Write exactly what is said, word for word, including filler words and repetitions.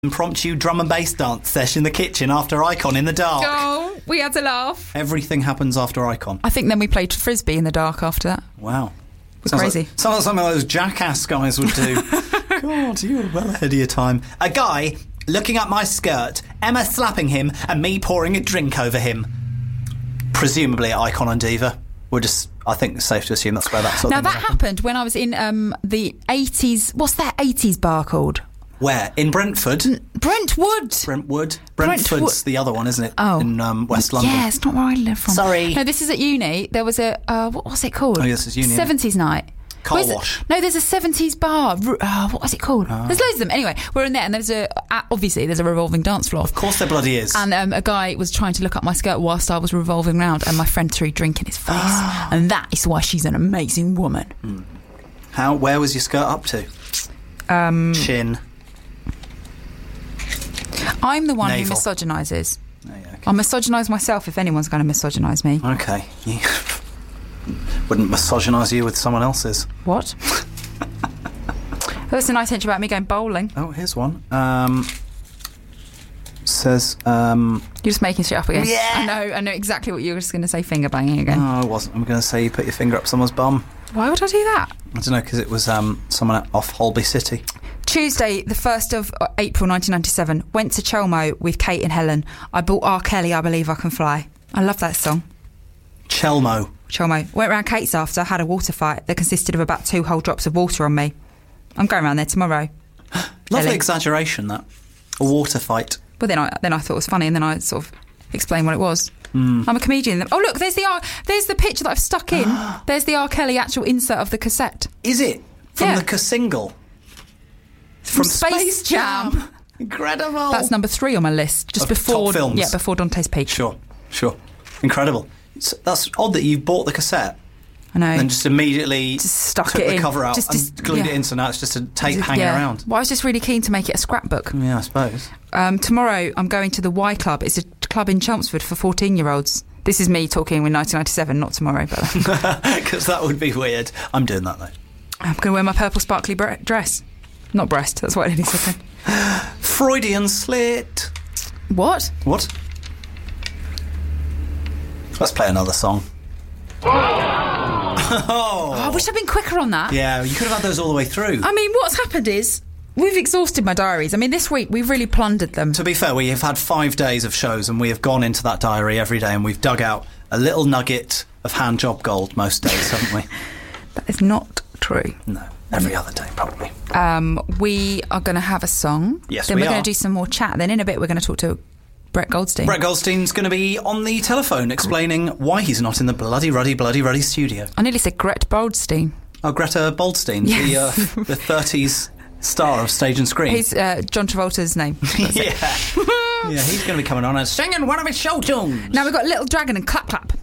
Impromptu drum and bass dance session in the kitchen after Icon in the dark. Oh, we had to laugh. Everything happens after Icon. I think then we played Frisbee in the dark after that. Wow. We're sounds crazy. Like, sounds like something those Jackass guys would do. God, you were well ahead of your time. A guy looking at my skirt, Emma slapping him, and me pouring a drink over him. Presumably at Icon and Diva. We're just, I think it's safe to assume that's where that sort now of that happened. happened when I was in um, the eighties. What's that eighties bar called? Where? In Brentford? N- Brentwood. Brentwood? Brentford's Brentwood. the other one, isn't it? Oh. In um, West London. Yeah, it's not where I live from. Sorry. No, this is at uni. There was a, uh, what was it called? Oh, yes, it's uni. seventies night. Car Where's wash. It? No, there's a seventies bar. Uh, what was it called? Oh. There's loads of them. Anyway, we're in there and there's a, uh, obviously there's a revolving dance floor. Of course there bloody is. And um, a guy was trying to look up my skirt whilst I was revolving round, and my friend threw a drink in his face. And that is why she's an amazing woman. Hmm. How? Where was your skirt up to? Um, Chin. I'm the one Navel. who misogynises. Oh, yeah, okay. I'll misogynize myself if anyone's going to misogynize me. Okay. You wouldn't misogynize you with someone else's. What? That's a nice hint about me going bowling. Oh, here's one. Um, says... Um, You're just making shit up again. Yeah. I know, I know exactly what you were just going to say, finger banging again. no, I wasn't. I'm going to say you put your finger up someone's bum. Why would I do that? I don't know, because it was um, someone off Holby City. Tuesday, the first of April nineteen ninety-seven, went to Chelmo with Kate and Helen. I bought R. Kelly, I Believe I Can Fly. I love that song. Chelmo. Chelmo. Went round Kate's after, had a water fight that consisted of about two whole drops of water on me. I'm going round there tomorrow. Lovely Ellie. exaggeration, that. A water fight. But then I then I thought it was funny, and then I sort of explained what it was. Mm. I'm a comedian. Oh look, there's the R- there's the picture that I've stuck in. There's the R. Kelly actual insert of the cassette. Is it? From Yeah. the single? From Space Jam. Incredible. That's number three on my list, just Of before top films. yeah, before Dante's Peak. Sure, sure. Incredible. It's, that's odd that you bought the cassette I know. and just immediately Just stuck took it the in. cover out Just- and just- glued yeah. it in, so now it's just a tape hanging yeah. around. Well, I was just really keen to make it a scrapbook. Yeah, I suppose. Um, tomorrow, I'm going to the Y Club. It's a club in Chelmsford for fourteen-year-olds. This is me talking in nineteen ninety-seven, not tomorrow, but Because that would be weird. I'm doing that, though. I'm going to wear my purple sparkly bre- dress. Not breast, that's what I nearly said then. Freudian slit. What? What? Let's play another song. Oh, I wish I'd been quicker on that. Yeah, you could have had those all the way through. I mean, what's happened is we've exhausted my diaries. I mean, this week we've really plundered them. To be fair, we have had five days of shows and we have gone into that diary every day and we've dug out a little nugget of hand job gold most days, haven't we? That is not true. No, every other day probably. Um, we are going to have a song. Yes, Then we we're are. going to do some more chat. Then in a bit we're going to talk to Brett Goldstein. Brett Goldstein's going to be on the telephone explaining why he's not in the bloody, ruddy, bloody, ruddy studio. I nearly said Gret Goldstein. Oh, Greta Boldstein, Yes. the, uh, the thirties star of stage and screen. He's uh, John Travolta's name. yeah. Yeah, he's going to be coming on and singing one of his show tunes. Now we've got Little Dragon and Clap Clap.